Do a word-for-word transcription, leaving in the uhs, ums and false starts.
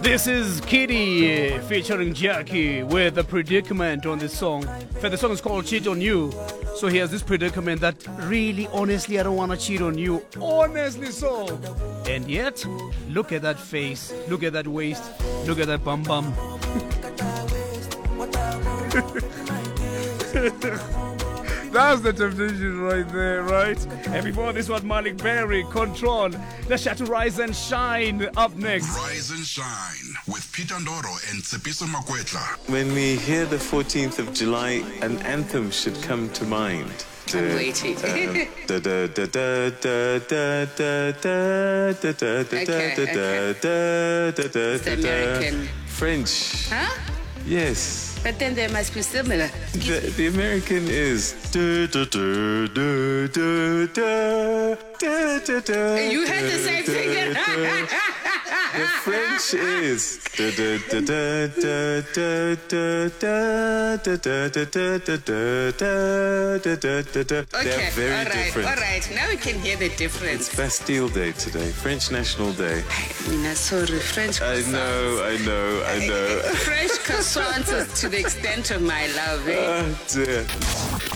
This is Kitty featuring Jackie with a predicament on this song. The song is called Cheat on You. So he has this predicament that really, honestly, I don't want to cheat on you. Honestly so. And yet, look at that face. Look at that waist. Look at that bum bum. That's the temptation right there, right? And before this one, Malik Berry, Control. Let's chat to Rise and Shine up next. Rise and Shine with Peter Ndoro and Tsepiso Makwetla. When we hear the fourteenth of July, an anthem should come to mind. I'm waiting. Okay, It's American. French. Huh? Yes. But then they must be similar. The, the American is. You had the same thing. The French is. They're Okay, very all right, different. all right. Now we can hear the difference. It's Bastille Day today, French National Day. Mina, sorry, French I croissants. know, I know, I know. French croissants is to the extent of my love. Eh? Oh dear.